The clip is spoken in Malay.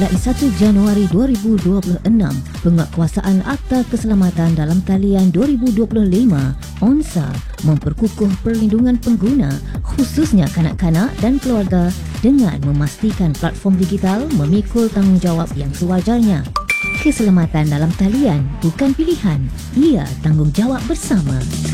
Dari 1 Januari 2026, Penguatkuasaan Akta Keselamatan dalam Talian 2025, ONSA, memperkukuh perlindungan pengguna, khususnya kanak-kanak dan keluarga, dengan memastikan platform digital memikul tanggungjawab yang sewajarnya. Keselamatan dalam talian bukan pilihan, ia tanggungjawab bersama.